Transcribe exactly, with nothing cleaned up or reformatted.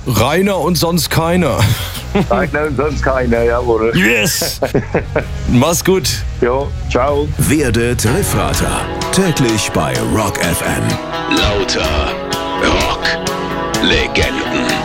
Rainer und sonst keiner. Rainer und sonst keiner, jawohl. Yes! Mach's gut. Jo, ciao. Werde Triffrater. Täglich bei Rock F M. Lauter Rock Legenden.